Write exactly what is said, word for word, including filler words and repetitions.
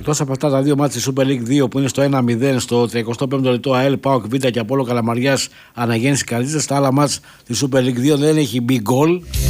Εκτός από αυτά τα δύο μάτς της Super League δύο που είναι στο ένα μηδέν στο τριακοστό πέμπτο λεπτό ΑΕΛ, ΠΑΟΚ Β και Απόλλων Καλαμαριάς Αναγέννηση Καρδίτσας, τα άλλα μάτς της Super League δύο δεν έχει μπει γκολ.